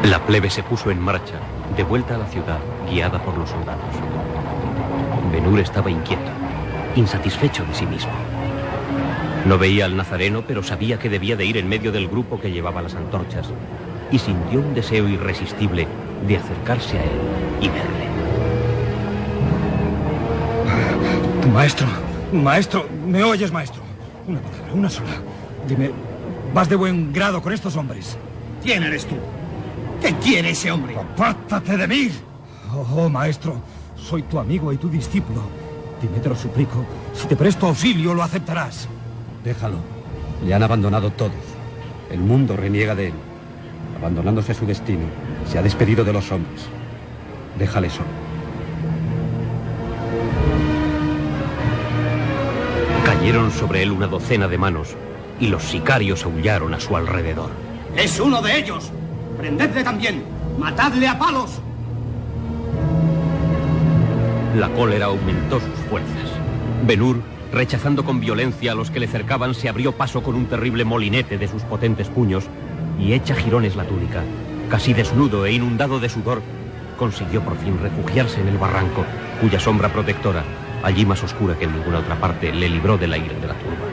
La plebe se puso en marcha, de vuelta a la ciudad, guiada por los soldados. Ben-Hur estaba inquieto, insatisfecho de sí mismo. No veía al nazareno, pero sabía que debía de ir en medio del grupo que llevaba las antorchas, y sintió un deseo irresistible de acercarse a él y verle. Maestro, ¿me oyes, maestro? Una palabra, una sola. Dime, ¿vas de buen grado con estos hombres? ¿Quién eres tú? ¿Qué quiere ese hombre? ¡Apártate de mí! Oh, maestro, soy tu amigo y tu discípulo. Dime, te lo suplico, si te presto auxilio, lo aceptarás. Déjalo. Le han abandonado todos. El mundo reniega de él. Abandonándose a su destino, se ha despedido de los hombres. Déjale solo. Cayeron sobre él una docena de manos y los sicarios aullaron a su alrededor. ¡Es uno de ellos! ¡Prendedle también! ¡Matadle a palos! La cólera aumentó sus fuerzas. Ben-Hur, rechazando con violencia a los que le cercaban, se abrió paso con un terrible molinete de sus potentes puños y, hecha jirones la túnica, casi desnudo e inundado de sudor, consiguió por fin refugiarse en el barranco, cuya sombra protectora, allí más oscura que en ninguna otra parte, le libró de la ira de la turba.